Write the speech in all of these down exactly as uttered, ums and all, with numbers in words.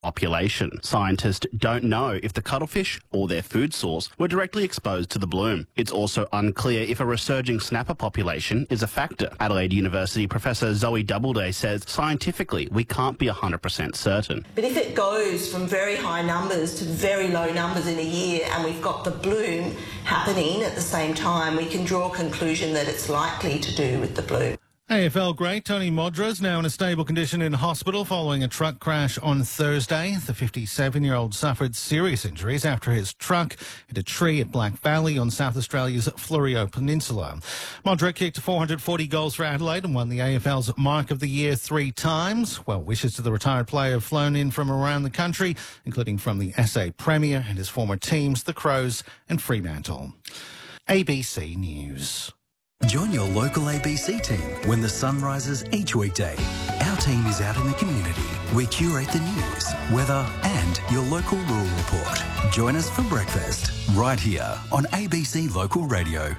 population. Scientists don't know if the cuttlefish or their food source were directly exposed to the bloom. It's also unclear if a resurging snapper population is a factor. Adelaide University Professor Zoe Doubleday says scientifically we can't be one hundred percent certain. But if it goes from very high numbers to very low numbers in a year and we've got the bloom happening at the same time, we can draw a conclusion that it's likely to do with the bloom. A F L great Tony Modra is now in a stable condition in hospital following a truck crash on Thursday. The fifty-seven-year-old suffered serious injuries after his truck hit a tree at Black Valley on South Australia's Fleurieu Peninsula. Modra kicked four hundred forty goals for Adelaide and won the A F L's Mark of the Year three times. Well wishes to the retired player have flown in from around the country, including from the S A Premier and his former teams, the Crows and Fremantle. A B C News. Join your local A B C team when the sun rises each weekday. Our team is out in the community. We curate the news, weather and your local rural report. Join us for breakfast right here on A B C Local Radio.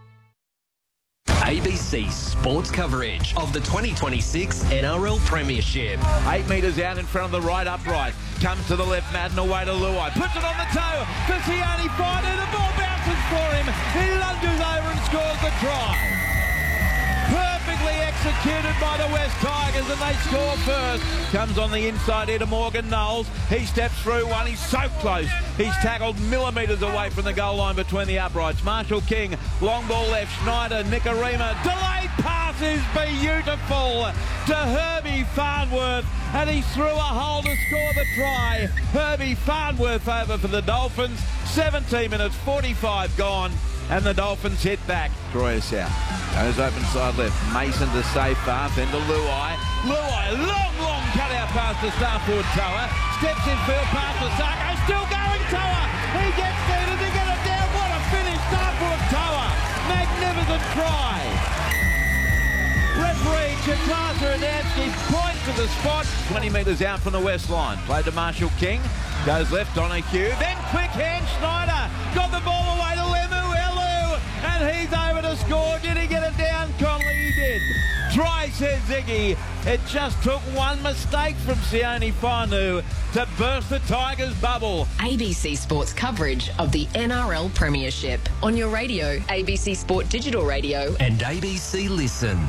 A B C sports coverage of the twenty twenty-six N R L Premiership. Eight metres out in front of the right upright. Comes to the left, Madden away to Luai. Puts it on the toe for Sione Finder. The ball bounces for him. He lunges over and scores the try. Perfectly executed by the West Tigers and they score first. Comes on the inside here to Morgan Knowles. He steps through one. He's so close. He's tackled millimetres away from the goal line between the uprights. Marshall King, long ball left. Schneider, Nicarima. Delayed pass is beautiful to Herbie Farnworth. And he threw a hole to score the try. Herbie Farnworth over for the Dolphins. seventeen minutes, forty-five gone. And the Dolphins hit back. Troy South goes open side left. Mason to save far. Then to Luai. Luai, long, long cut out pass to Starford Toa. Steps in field pass to Sarko. Still going Toa. He gets there to get it down. What a finish. Starford Toa. Magnificent try. Referee Chaklasa Adamski points to the spot. twenty metres out from the west line. Played to Marshall King. Goes left on a cue. Then quick hand Schneider. Got the ball away to Lemu. And he's over to score. Did he get it down? Conley, he did. Try, says Ziggy. It just took one mistake from Sione Fanu to burst the Tigers' bubble. A B C Sports coverage of the N R L Premiership. On your radio, A B C Sport Digital Radio. And A B C Listen.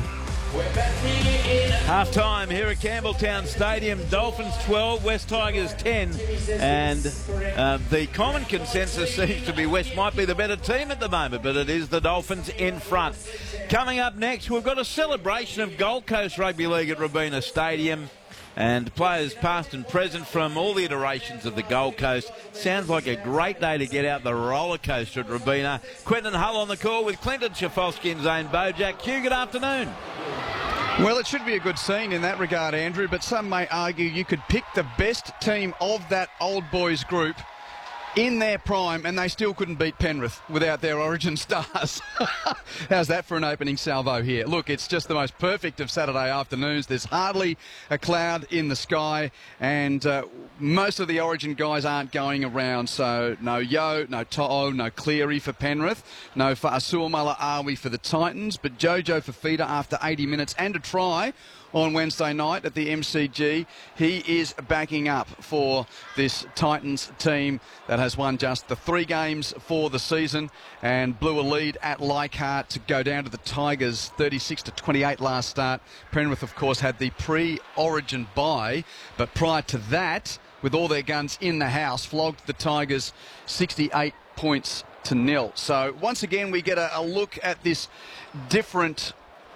Half time here at Campbelltown Stadium. Dolphins twelve, West Tigers ten. And uh, the common consensus seems to be West might be the better team at the moment, but it is the Dolphins in front. Coming up next, we've got a celebration of Gold Coast Rugby League at Robina Stadium. And players past and present from all the iterations of the Gold Coast. Sounds like a great day to get out the roller coaster at Robina. Quentin Hull on the call with Clinton Schifowski and Zane Bojack. Q, good afternoon. Well, it should be a good scene in that regard, Andrew, but some may argue you could pick the best team of that old boys group in their prime and they still couldn't beat Penrith without their origin stars. How's that for an opening salvo here? Look, it's just the most perfect of Saturday afternoons. There's hardly a cloud in the sky and uh, most of the origin guys aren't going around, so no Yo, no To'o, no Cleary for Penrith, no for Asuamala Awi for the Titans, but Jojo Fafita after eighty minutes and a try on Wednesday night at the M C G. He is backing up for this Titans team that has won just the three games for the season and blew a lead at Leichhardt to go down to the Tigers thirty-six to twenty-eight last start. Penrith, of course, had the pre-origin bye, but prior to that, with all their guns in the house, flogged the Tigers sixty-eight points to nil. So once again, we get a, a look at this different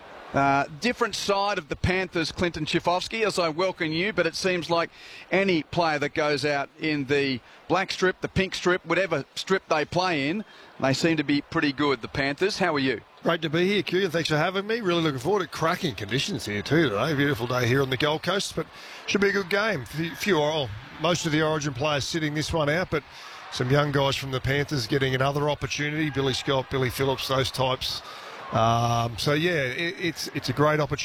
Uh, different side of the Panthers, Clinton Schifowski, as I welcome you, but it seems like any player that goes out in the black strip, the pink strip, whatever strip they play in, they seem to be pretty good, the Panthers. How are you? Great to be here, Q, and thanks for having me. Really looking forward to cracking conditions here too today. Beautiful day here on the Gold Coast, but should be a good game. Few, few oral, most of the Origin players sitting this one out, but some young guys from the Panthers getting another opportunity. Billy Scott, Billy Phillips, those types. Um, so, yeah, it, it's it's a great opportunity.